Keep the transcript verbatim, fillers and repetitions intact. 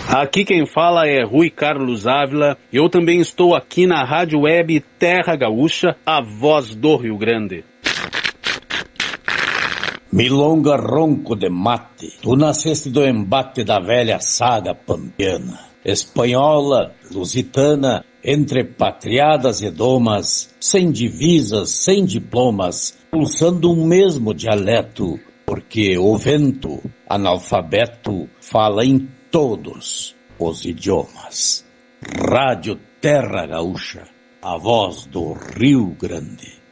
Aqui quem fala é Rui Carlos Ávila. Eu também estou aqui na Rádio Web Terra Gaúcha, a voz do Rio Grande. Milonga ronco de mate, tu nasceste do embate da velha saga pampiana. Espanhola, lusitana, entre patriadas e domas, sem divisas, sem diplomas, pulsando um mesmo dialeto, porque o vento, analfabeto, fala em todos os idiomas. Rádio Terra Gaúcha, a voz do Rio Grande.